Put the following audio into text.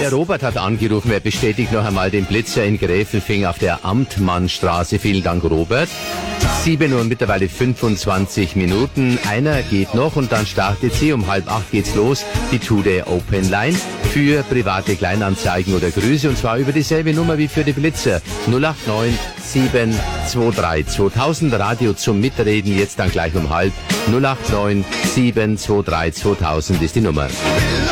Der Robert hat angerufen, er bestätigt noch einmal den Blitzer in Gräfelfing auf der Amtmannstraße. Vielen Dank, Robert. 7 Uhr mittlerweile 25 Minuten. Einer geht noch und dann startet sie. Um 7:30 geht's los. Die Tude Open Line für private Kleinanzeigen oder Grüße. Und zwar über dieselbe Nummer wie für die Blitzer. 089 723 2000. Radio zum Mitreden jetzt dann gleich um 7:30. 089 723 2000 ist die Nummer.